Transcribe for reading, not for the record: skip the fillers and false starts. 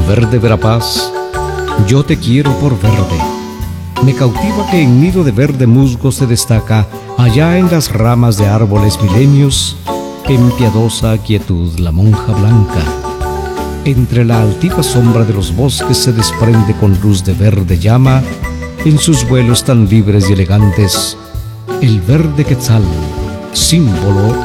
Verde Verapaz, yo te quiero por verde. Me cautiva que en nido de verde musgo se destaca, allá en las ramas de árboles milenios, en piadosa quietud la monja blanca. Entre la altiva sombra de los bosques se desprende con luz de verde llama, en sus vuelos tan libres y elegantes, el verde quetzal, símbolo